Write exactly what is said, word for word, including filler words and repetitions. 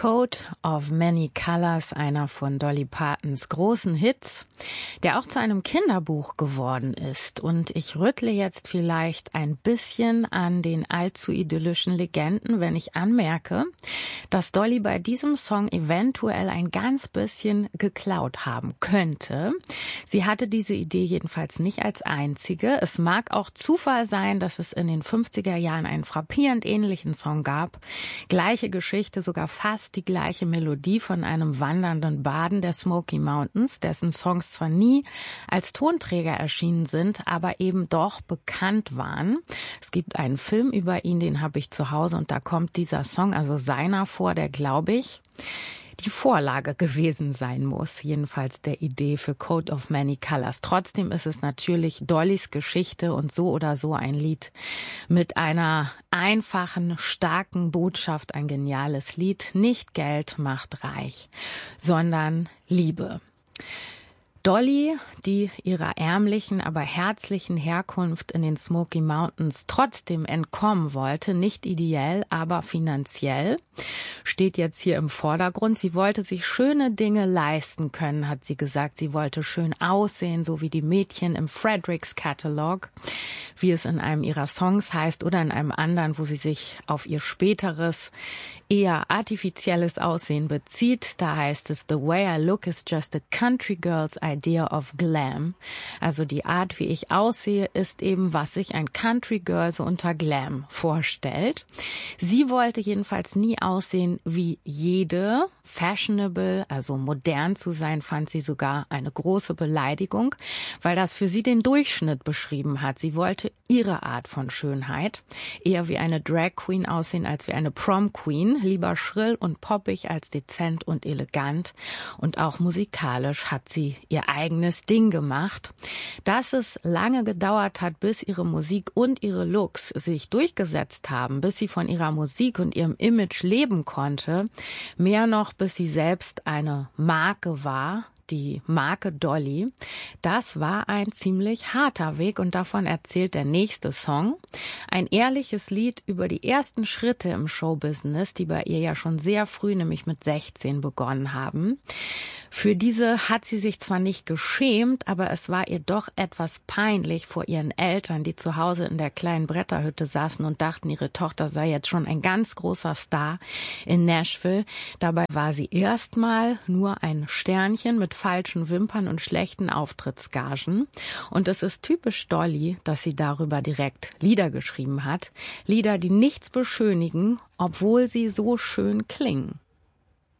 Coat of Many Colors, einer von Dolly Partons großen Hits, der auch zu einem Kinderbuch geworden ist. Und ich rüttle jetzt vielleicht ein bisschen an den allzu idyllischen Legenden, wenn ich anmerke, dass Dolly bei diesem Song eventuell ein ganz bisschen geklaut haben könnte. Sie hatte diese Idee jedenfalls nicht als einzige. Es mag auch Zufall sein, dass es in den fünfziger Jahren einen frappierend ähnlichen Song gab. Gleiche Geschichte, sogar fast die gleiche Melodie von einem wandernden Baden der Smoky Mountains, dessen Songs zwar nie als Tonträger erschienen sind, aber eben doch bekannt waren. Es gibt einen Film über ihn, den habe ich zu Hause, und da kommt dieser Song, also seiner, vor, der, glaube ich, die Vorlage gewesen sein muss, jedenfalls der Idee für Coat of Many Colors. Trotzdem ist es natürlich Dollys Geschichte und so oder so ein Lied mit einer einfachen, starken Botschaft, ein geniales Lied. Nicht Geld macht reich, sondern Liebe. Dolly, die ihrer ärmlichen, aber herzlichen Herkunft in den Smoky Mountains trotzdem entkommen wollte, nicht ideell, aber finanziell, steht jetzt hier im Vordergrund. Sie wollte sich schöne Dinge leisten können, hat sie gesagt. Sie wollte schön aussehen, so wie die Mädchen im Fredericks Catalog, wie es in einem ihrer Songs heißt, oder in einem anderen, wo sie sich auf ihr späteres, eher artifizielles Aussehen bezieht. Da heißt es, "The way I look is just a country girl's idea of glam." Also die Art, wie ich aussehe, ist eben, was sich ein Country Girl so unter Glam vorstellt. Sie wollte jedenfalls nie aussehen wie jede. Fashionable, also modern zu sein, fand sie sogar eine große Beleidigung, weil das für sie den Durchschnitt beschrieben hat. Sie wollte ihre Art von Schönheit, eher wie eine Drag Queen aussehen als wie eine Prom Queen, lieber schrill und poppig als dezent und elegant, und auch musikalisch hat sie ihr eigenes Ding gemacht. Dass es lange gedauert hat, bis ihre Musik und ihre Looks sich durchgesetzt haben, bis sie von ihrer Musik und ihrem Image leben konnte, mehr noch, bis sie selbst eine Marke war, die Marke Dolly. Das war ein ziemlich harter Weg, und davon erzählt der nächste Song. Ein ehrliches Lied über die ersten Schritte im Showbusiness, die bei ihr ja schon sehr früh, nämlich mit sechzehn, begonnen haben. Für diese hat sie sich zwar nicht geschämt, aber es war ihr doch etwas peinlich vor ihren Eltern, die zu Hause in der kleinen Bretterhütte saßen und dachten, ihre Tochter sei jetzt schon ein ganz großer Star in Nashville. Dabei war sie erstmal nur ein Sternchen mit falschen Wimpern und schlechten Auftrittsgagen. Und es ist typisch Dolly, dass sie darüber direkt Lieder geschrieben hat. Lieder, die nichts beschönigen, obwohl sie so schön klingen.